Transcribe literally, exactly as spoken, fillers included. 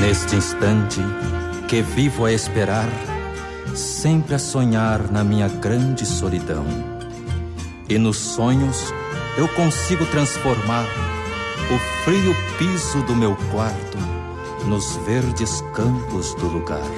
Neste instante que vivo a esperar, sempre a sonhar na minha grande solidão. E nos sonhos eu consigo transformar o frio piso do meu quarto nos verdes campos do lugar.